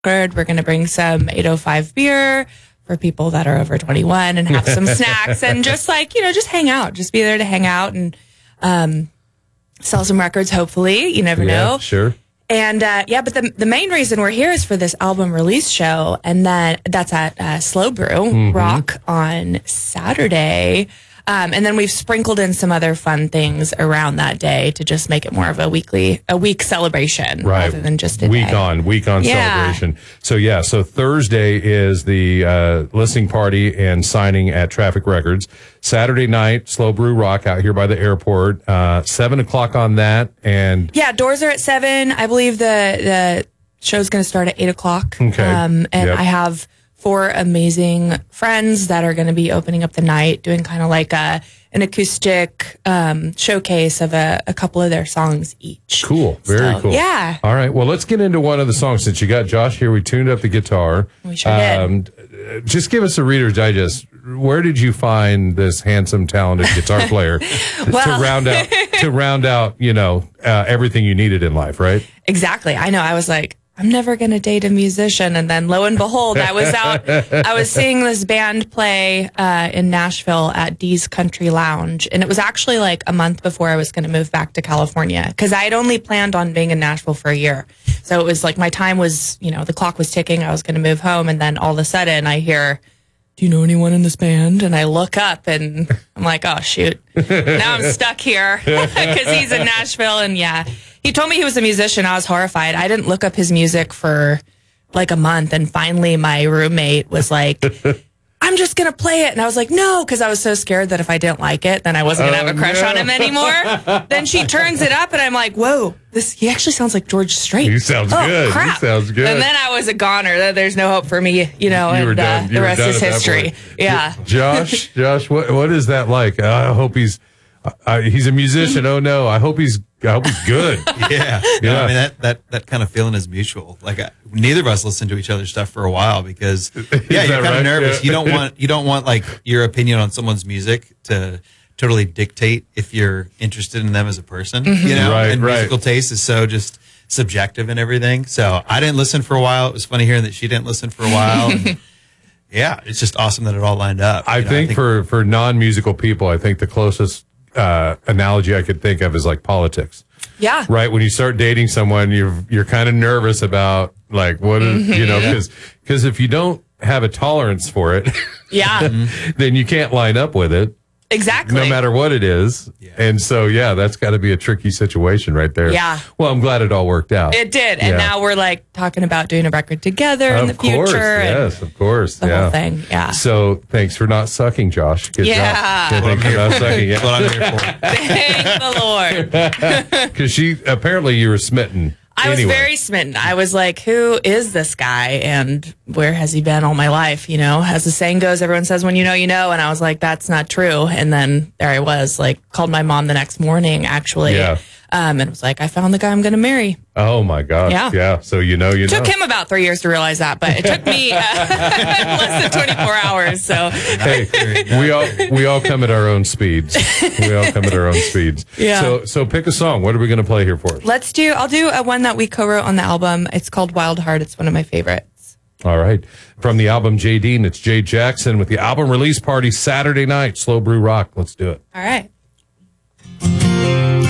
record. We're going to bring some 805 beer for people that are over 21 and have some snacks and just just hang out. Just be there to hang out and sell some records, hopefully. You never know. Sure. And but the main reason we're here is for this album release show, and then that's at Slow Brew Rock on Saturday. And then we've sprinkled in some other fun things around that day to just make it more of a week celebration rather than just a week day. on celebration. So Thursday is the listening party and signing at Traffic Records. Saturday night, Slow Brew Rock out here by the airport. 7:00 on that, and doors are at 7. I believe the show's going to start at 8:00. Okay, I have 4 amazing friends that are going to be opening up the night, doing kind of like an acoustic showcase of a couple of their songs each. Cool. Very cool. Yeah. All right. Well, let's get into one of the songs. Since you got Josh here, we tuned up the guitar. We sure did. Just give us a Reader's Digest. Where did you find this handsome, talented guitar player to round out, everything you needed in life, right? Exactly. I know. I was like, I'm never going to date a musician. And then lo and behold, I was seeing this band play in Nashville at Dee's Country Lounge. And it was actually like a month before I was going to move back to California, because I had only planned on being in Nashville for a year. So it was like my time was, the clock was ticking. I was going to move home. And then all of a sudden I hear, do you know anyone in this band? And I look up and I'm like, oh, shoot. Now I'm stuck here because he's in Nashville. And he told me he was a musician. I was horrified. I didn't look up his music for like a month. And finally my roommate was like, I'm just going to play it. And I was like, no, because I was so scared that if I didn't like it, then I wasn't going to have a crush on him anymore. Then she turns it up and I'm like, whoa, he actually sounds like George Strait. He sounds good. Crap. He sounds good. And then I was a goner. There's no hope for me, and the rest is history. Yeah. Josh, what is that like? I hope he's a musician. Oh no, I hope he's good. Yeah. I mean, that kind of feeling is mutual. Like neither of us listened to each other's stuff for a while because you're kind of nervous. Yeah. You don't want like your opinion on someone's music to totally dictate if you're interested in them as a person, and musical taste is so just subjective and everything. So I didn't listen for a while. It was funny hearing that she didn't listen for a while. And it's just awesome that it all lined up. I think for non-musical people, I think the closest analogy I could think of is like politics. Yeah. Right. When you start dating someone, you're kind of nervous about like what is, because if you don't have a tolerance for it, then you can't line up with it. Exactly. No matter what it is. Yeah. And so, that's got to be a tricky situation right there. Yeah. Well, I'm glad it all worked out. It did. And now we're like talking about doing a record together in the future. Yes, of course. The whole thing. Yeah. So thanks for not sucking, Josh. Good job. Thanks for not sucking. That's what I'm here for. Thank the Lord. Because apparently you were smitten. I was very smitten. I was like, who is this guy and where has he been all my life? As the saying goes, everyone says when you know, you know. And I was like, that's not true. And then there I was, like, called my mom the next morning, actually. Yeah. And it was like, I found the guy I'm going to marry. Oh, my God. Yeah. So you know. It took him about 3 years to realize that, but it took me less than 24 hours. So hey, we all come at our own speeds. Yeah. So pick a song. What are we going to play here for us? I'll do a one that we co-wrote on the album. It's called Wild Heart. It's one of my favorites. All right. From the album Jay Dean, it's Jay Jackson with the album release party Saturday night, Slow Brew Rock. Let's do it. All right.